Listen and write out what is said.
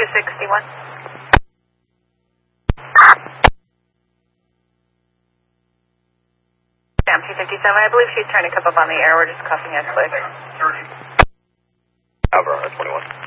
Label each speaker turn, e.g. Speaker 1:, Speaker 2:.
Speaker 1: 261. Down 257. I believe she's trying to come up on the air. We're just cuffing it quick.
Speaker 2: Alvarado 21.